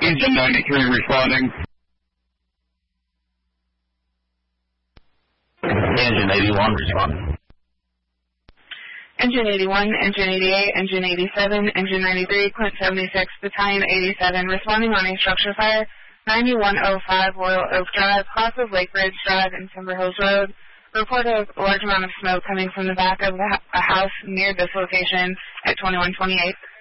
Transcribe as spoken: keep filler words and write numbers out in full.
Engine ninety-three responding. Engine eighty-one responding. Engine eighty-one, Engine eighty-eight, Engine eighty-seven, Engine ninety-three, Clint seventy-six, Battalion eighty-seven, responding on a structure fire, ninety-one oh five Royal Oak Drive, cross of Lake Ridge Drive and Timber Hills Road. Report of a large amount of smoke coming from the back of the, a house near this location at twenty-one twenty-eight.